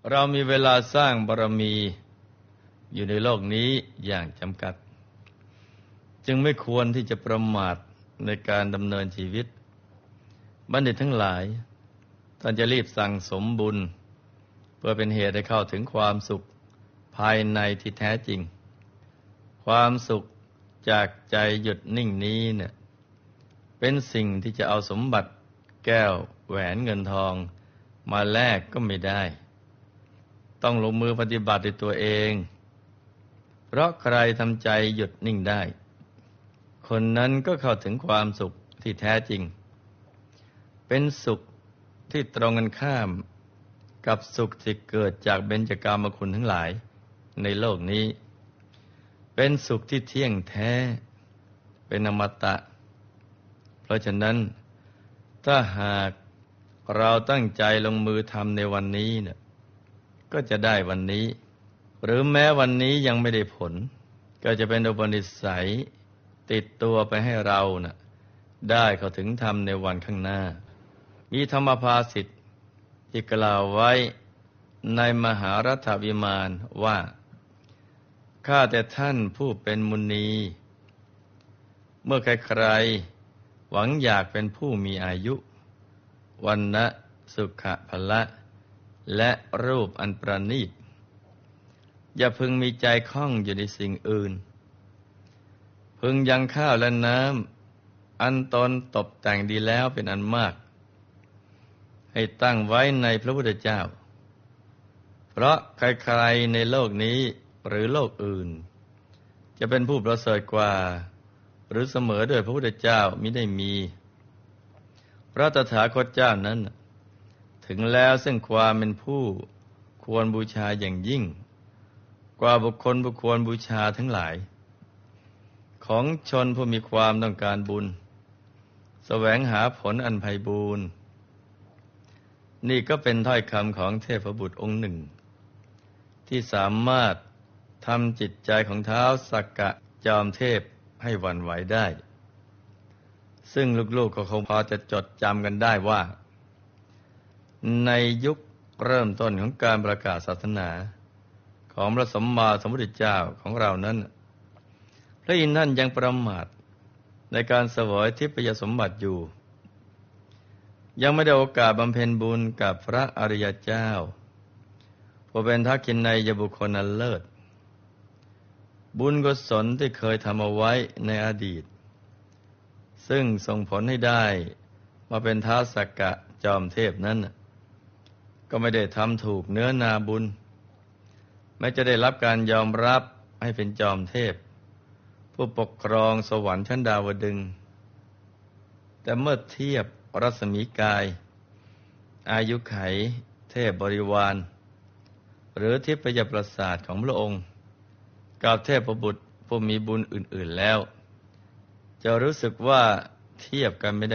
เรามีเวลาสร้างบารมีอยู่ในโลกนี้อย่างจำกัดจึงไม่ควรที่จะประมาทในการดำเนินชีวิตบัณฑิตทั้งหลายท่านจะรีบสั่งสมบุญเพื่อเป็นเหตุให้เข้าถึงความสุขภายในที่แท้จริงความสุขจากใจหยุดนิ่งนี้เนี่ยเป็นสิ่งที่จะเอาสมบัติแก้วแหวนเงินทองมาแลกก็ไม่ได้ต้องลงมือปฏิบัติด้วยตัวเองเพราะใครทำใจหยุดนิ่งได้คนนั้นก็เข้าถึงความสุขที่แท้จริงเป็นสุขที่ตรงกันข้ามกับสุขที่เกิดจากเบญจกามคุณทั้งหลายในโลกนี้เป็นสุขที่เที่ยงแท้เป็นอมตะเพราะฉะนั้นถ้าหากเราตั้งใจลงมือทำในวันนี้เนี่ยก็จะได้วันนี้หรือแม้วันนี้ยังไม่ได้ผลก็จะเป็นอุปนิสัยติดตัวไปให้เราน่ะได้เข้าถึงธรรมในวันข้างหน้ามีธรรมภาษิตที่กล่าวไว้ในมหารัฐวิมานว่าข้าแต่ท่านผู้เป็นมุนีเมื่อใครๆหวังอยากเป็นผู้มีอายุวันนะสุขะพละและรูปอันประณีตอย่าพึงมีใจคล้องอยู่ในสิ่งอื่นพึงยังข้าวและน้ำอันตนตกแต่งดีแล้วเป็นอันมากให้ตั้งไว้ในพระพุทธเจ้าเพราะใครๆในโลกนี้หรือโลกอื่นจะเป็นผู้ประเสริฐกว่าหรือเสมอด้วยพระพุทธเจ้ามิได้มีพระตถาคตเจ้านั้นถึงแล้วซึ่งความเป็นผู้ควรบูชาอย่างยิ่งกว่าบุคคลควรบูชาทั้งหลายของชนผู้มีความต้องการบุญแสวงหาผลอันไพบูรณ์นี่ก็เป็นถ้อยคำของเทพบุตรองค์หนึ่งที่สามารถทำจิตใจของท้าวสักกะจอมเทพให้หวั่นไหวได้ซึ่งลูกๆก็คงพอจะจดจำกันได้ว่าในยุคเริ่มต้นของการประกาศศาสนาของพระสัมมาสัมพุทธเจ้าของเรานั้นพระอินทร์ท่านยังประมาทในการเสวยทิพยสมบัติอยู่ยังไม่ได้โอกาสบำเพ็ญบุญกับพระอริยเจ้าผู้เป็นทักขิณัยบุคคลอันเลิศบุญกุศลที่เคยทำเอาไว้ในอดีตซึ่งส่งผลให้ได้มาเป็นท้าวสักกะจอมเทพนั้นก็ไม่ได้ทำถูกเนื้อนาบุญไม่จะได้รับการยอมรับให้เป็นจอมเทพผู้ปกครองสวรรค์ชั้นดาวดึงส์แต่เมื่อเทียบรัศมีกายอายุไขเทพบริวารหรือทิพยประสาทของพระองค์กับเทพบุตรผู้มีบุญอื่นๆแล้วจะรู้สึกว่าเทียบกันไม่ได้